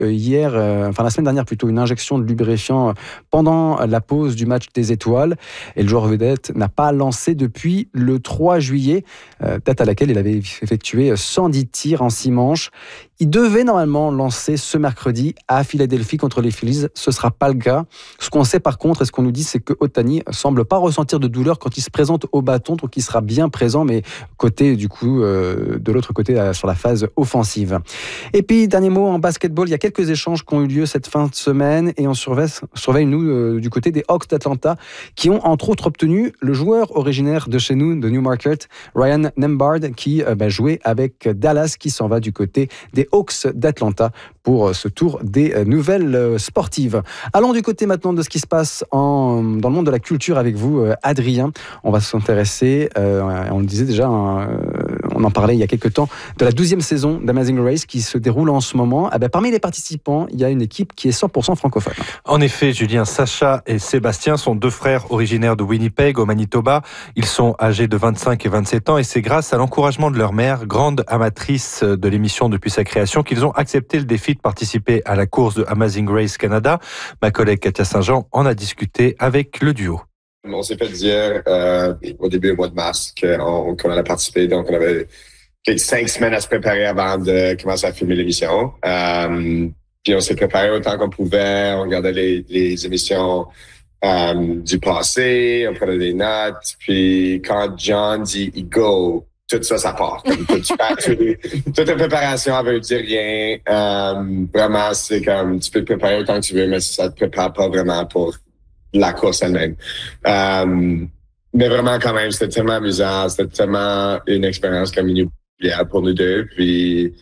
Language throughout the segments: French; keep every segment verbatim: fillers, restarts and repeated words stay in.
hier, euh, enfin la semaine dernière plutôt, une injection de lubrifiant pendant la pause du match des Étoiles. Et le joueur vedette n'a pas lancé depuis le trois juillet, euh, date à laquelle il avait effectué cent dix tirs en six manches. Il devait normalement lancer ce mercredi à Philadelphie contre les Phillies. Ce ne sera pas le cas. Ce qu'on sait par contre, et ce qu'on nous dit, c'est que Ohtani ne semble pas ressentir de douleur quand il se présente au bâton, donc il sera bien présent, mais côté du coup, euh, de l'autre côté, euh, sur la phase offensive. Et puis, dernier mot en basketball, il y a quelques échanges qui ont eu lieu cette fin de semaine et on surveille, surveille nous, euh, du côté des Hawks d'Atlanta, qui ont entre autres obtenu le joueur originaire de chez nous, de Newmarket, Ryan Nembhard, qui euh, bah, jouait avec Dallas, qui s'en va du côté des Hawks d'Atlanta pour ce tour des nouvelles sportives. Allons du côté maintenant de ce qui se passe en, dans le monde de la culture avec vous, Adrien. On va s'intéresser, euh, on le disait déjà, hein, on en parlait il y a quelques temps, de la douzième saison d'Amazing Race qui se déroule en ce moment. Ah ben, parmi les participants, il y a une équipe qui est cent pour cent francophone. En effet, Julien, Sacha et Sébastien sont deux frères originaires de Winnipeg, au Manitoba. Ils sont âgés de vingt-cinq et vingt-sept ans et c'est grâce à l'encouragement de leur mère, grande amatrice de l'émission depuis sa création, qu'ils ont accepté le défi de participer à la course de Amazing Race Canada. Ma collègue Katia Saint-Jean en a discuté avec le duo. On s'est fait dire euh, au début du mois de mars qu'on, qu'on allait participer, donc on avait cinq semaines à se préparer avant de commencer à filmer l'émission. Euh, puis on s'est préparé autant qu'on pouvait, on regardait les, les émissions euh, du passé, on prenait des notes, puis quand John dit « go », tout ça, ça part. Comme, tout, tu pars, tu, toute la préparation, elle veut dire rien. Euh, vraiment, c'est comme, tu peux te préparer autant que tu veux, mais ça te prépare pas vraiment pour la course elle-même. Euh, mais vraiment, quand même, c'était tellement amusant. C'était tellement une expérience comme inoubliable pour nous deux. Puis,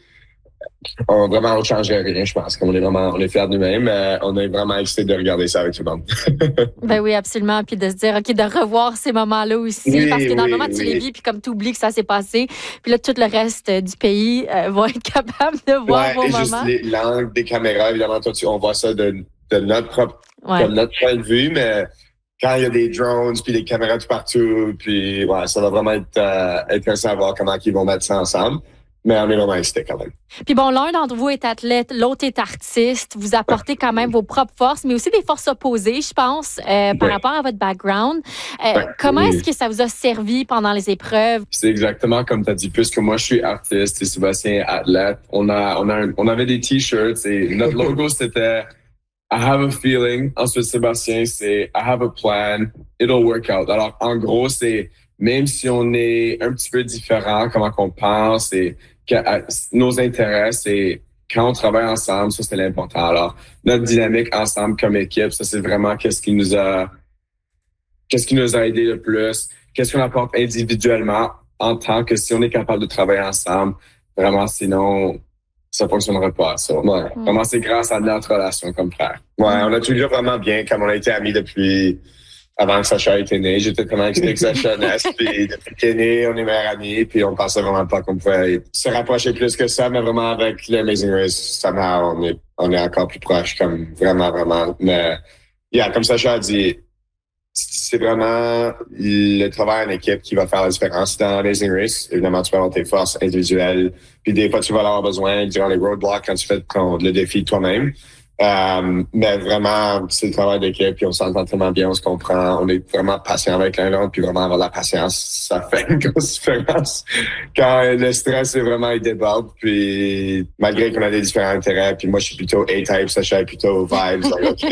on, vraiment, on ne changerait rien, je pense. On est vraiment, on est fiers de nous-mêmes. Euh, on est vraiment excités de regarder ça avec tout le monde. Ben oui, absolument. Puis de se dire, OK, de revoir ces moments-là aussi. Oui, parce que dans oui, le moment, tu oui. les vis, puis comme tu oublies que ça s'est passé. Puis là, tout le reste du pays euh, va être capable de voir ouais, vos et moments. Juste les, l'angle des caméras, évidemment, toi, tu, on voit ça de, de notre propre, ouais. comme notre point de vue, mais quand il y a des drones, puis des caméras tout partout, puis ouais, ça va vraiment être euh, intéressant à voir comment ils vont mettre ça ensemble. Mais on est vraiment excités quand même. Puis bon, l'un d'entre vous est athlète, l'autre est artiste. Vous apportez quand même vos propres forces, mais aussi des forces opposées, je pense, euh, par ouais. rapport à votre background. Euh, ouais. Comment est-ce que ça vous a servi pendant les épreuves? C'est exactement comme tu as dit. Puisque moi, je suis artiste et Sébastien est athlète, on, a, on, a un, on avait des T-shirts et notre logo, c'était « I have a feeling ». Ensuite, Sébastien, c'est « I have a plan, it'll work out ». Alors, en gros, c'est... Même si on est un petit peu différent, comment qu'on pense et que, à, nos intérêts, c'est quand on travaille ensemble, ça c'est l'important. Alors, notre dynamique ensemble comme équipe, ça c'est vraiment qu'est-ce qui nous a, qu'est-ce qui nous a aidé le plus, qu'est-ce qu'on apporte individuellement en tant que si on est capable de travailler ensemble, vraiment sinon ça fonctionnerait pas. Ça. Ouais. Mm. Vraiment c'est grâce à notre relation comme frère. Ouais, on a toujours vraiment bien, comme on a été amis depuis. Avant que Sacha ait été né, j'étais tellement excité que Sacha naisse, puis depuis qu'il est né, on est meilleurs amis, puis on pensait vraiment pas qu'on pouvait se rapprocher plus que ça, mais vraiment avec l'Amazing Race, somehow, on est, on est encore plus proches, comme vraiment, vraiment. Mais, yeah, comme Sacha a dit, c'est vraiment le travail en équipe qui va faire la différence dans l'Amazing Race. Évidemment, tu peux avoir tes forces individuelles, puis des fois, tu vas en avoir besoin durant les roadblocks quand tu fais ton, le défi toi-même. Euh, mais vraiment, c'est le travail d'équipe, puis on s'entend tellement bien, on se comprend, on est vraiment patient avec l'un l'autre, puis vraiment avoir la patience, ça fait une grosse différence. Quand le stress est vraiment, il déborde, puis malgré qu'on a des différents intérêts, puis moi je suis plutôt A-type, Sacha est plutôt vibes,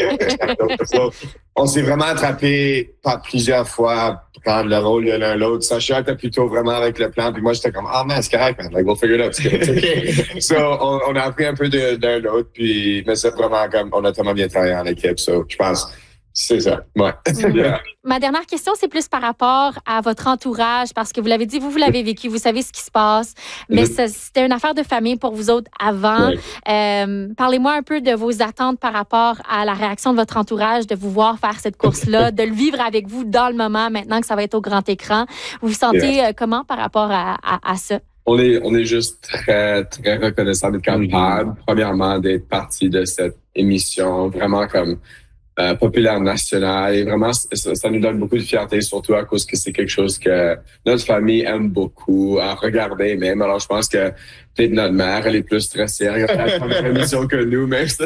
donc, on s'est vraiment attrapé par plusieurs fois prendre le rôle de l'un l'autre. Sacha était plutôt vraiment avec le plan, puis moi j'étais comme ah oh, man, c'est correct, man, like we'll figure it out. It's okay. So on, on a appris un peu de, d'un l'autre, puis mais c'est vraiment comme on a tellement bien travaillé en équipe, so je pense c'est ça. Ouais. Yeah. Ma dernière question, c'est plus par rapport à votre entourage, parce que vous l'avez dit, vous, vous l'avez vécu, vous savez ce qui se passe, mais mm-hmm. ça, c'était une affaire de famille pour vous autres avant. Ouais. Euh, parlez-moi un peu de vos attentes par rapport à la réaction de votre entourage, de vous voir faire cette course-là, de le vivre avec vous dans le moment, maintenant que ça va être au grand écran. Vous vous sentez yeah. euh, comment par rapport à, à, à ça? On est, on est juste très, très reconnaissant d'être capable, mm-hmm. premièrement, d'être partie de cette émission, vraiment comme euh, populaire national. Et vraiment, ça, ça nous donne beaucoup de fierté, surtout à cause que c'est quelque chose que notre famille aime beaucoup à regarder même. Alors, je pense que peut-être notre mère, elle est plus stressée à regarder la première émission que nous, même.